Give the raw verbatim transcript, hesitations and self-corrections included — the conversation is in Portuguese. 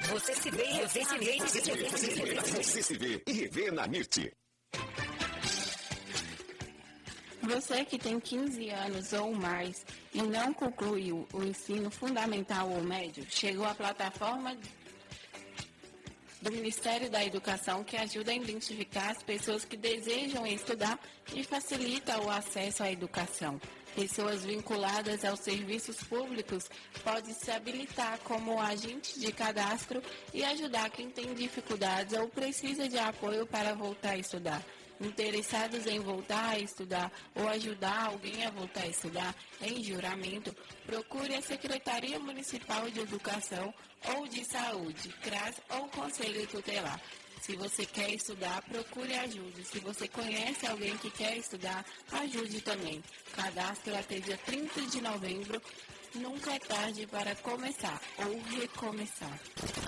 Você se vê, você se vê, você se vê, você se vê. Você se vê e revê na Mirti. Você que tem quinze anos ou mais e não concluiu o ensino fundamental ou médio, chegou à plataforma do Ministério da Educação que ajuda a identificar as pessoas que desejam estudar e facilita o acesso à educação. Pessoas vinculadas aos serviços públicos podem se habilitar como agente de cadastro e ajudar quem tem dificuldades ou precisa de apoio para voltar a estudar. Interessados em voltar a estudar ou ajudar alguém a voltar a estudar em juramento, procure a Secretaria Municipal de Educação ou de Saúde, CRAS ou Conselho Tutelar. Se você quer estudar, procure ajuda. Se você conhece alguém que quer estudar, ajude também. Cadastro até dia trinta de novembro. Nunca é tarde para começar ou recomeçar.